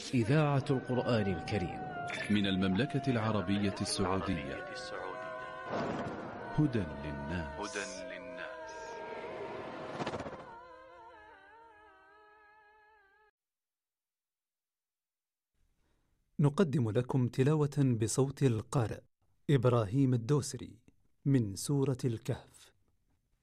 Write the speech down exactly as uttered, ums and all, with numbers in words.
إذاعة القرآن الكريم من المملكة العربية السعودية. هدى للناس. نقدم لكم تلاوة بصوت القارئ إبراهيم الدوسري من سورة الكهف.